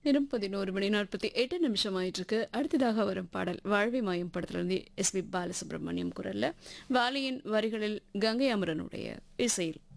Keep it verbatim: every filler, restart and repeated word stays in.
நேரம் பதினொரு மணி நாற்பத்தி எட்டு நிமிஷம் ஆயிட்டிருக்கு. அடுத்ததாக வரும் பாடல் வாழ்வே மாயம் படத்திலிருந்து எஸ் பி பாலசுப்ரமணியம் குரல்ல, வாலியின் வரிகளில் கங்கை அமரனுடைய இசையில்.